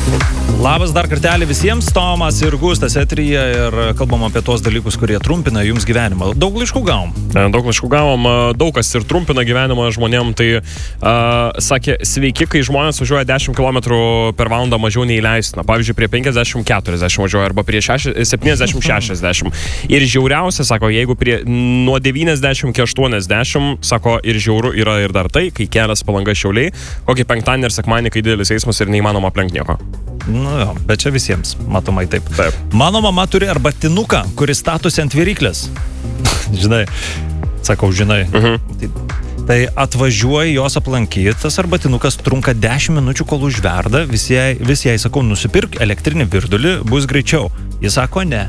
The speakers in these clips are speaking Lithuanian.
Labas dar kartelį visiems, Tomas ir Gustas eteryje ir kalbam apie tos dalykus, kurie trumpina jums gyvenimą. Daug laiškų gavom. Daug kas ir trumpina gyvenimą žmonėm, tai sakė, sveiki, kai žmonės važiuoja 10 km per valandą mažiau nei leistina. Pavyzdžiui, prie 50-40 važiuoja arba prie 70-60. Ir žiauriausia, sako, jeigu nuo 90 iki 80, sako, ir žiauru yra ir dar tai, kai kelias Palanga Šiauliai, kokį penktadienį ir sekmadienį, kai didelis eismas ir neįmanoma aplenkti nieko. Nu jo, bet čia visiems, matomai taip. Mano mama turi arbatinuką, kuris statosi ant viryklės. Žinai, sakau, žinai. Tai atvažiuoji jos aplankyti, tas arbatinukas trunka 10 minučių, kol užverda, vis jai sakau, nusipirk elektrinį virdulį, bus greičiau. Jis sako, ne,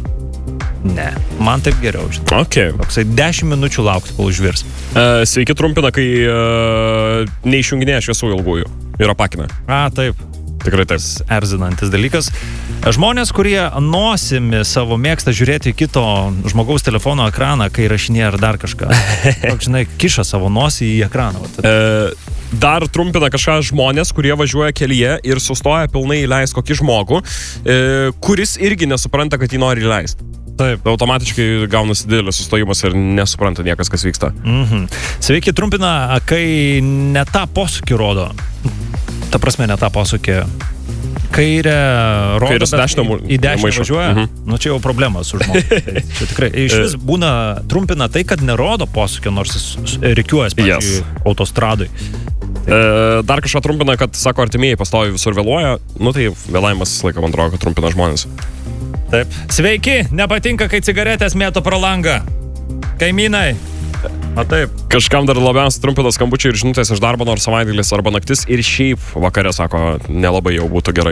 man taip geriau. Okay. Toksai 10 minučių laukti, kol užvirs. Sveiki, trumpina, kai neišjunginėja šviesų ilgųjų ir apakina. Taip. Tikrai taip. Erzinantis dalykas. Žmonės, kurie nosimi savo mėgsta žiūrėti kito žmogaus telefono ekraną, kai rašinėja ar dar kažką. Žinai, kiša savo nosį į ekraną. Dar trumpina kažką žmonės, kurie važiuoja kelyje ir sustoja pilnai įleis kokį žmogų, kuris irgi nesupranta, kad jį nori įleisti. Taip. Automatiškai gaunasi didelis sustojimas ir nesupranta niekas, kas vyksta. Sveiki, trumpina, kai ne tą posūkį rodo. Ta prasme, ne tą posūkį. Kairę rodo, bet į dešinę važiuoja. Nu, čia jau problema su žmogu. Tai čia tikrai. Iš vis būna trumpina tai, kad nerodo posūkio, nors jis rikiuojas, pavyzdžiui, autostradui. Dar kažką trumpina, kad, sako, artimieji pastovi visur vėluoja. Nu, tai vėlavimas laiką, man atrodo, kad trumpina žmonės. Taip. Sveiki, nepatinka, kai cigaretės mėto pro langą. Kaimynai. Taip. Kažkam dar labiausiai trumpina skambučiai ir žinutės iš darbo, nors savaitgalis arba naktis ir šiaip vakare, sako, nelabai jau būtų gerai.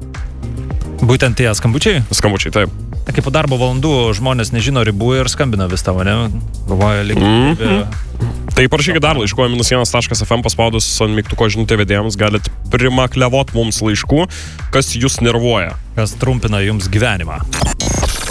Būtent tie skambučiai? Skambučiai, taip. Kaip po darbo valandų žmonės nežino ribų ir skambina vis tavo, ne? Galvoja lygiai. Tai parašykit dar laiškų, -1.fm paspaudus ant mygtuko žinutė vedėjams, galit primaklevot mums laiškų, kas jūs nervuoja. Kas trumpina jums gyvenimą.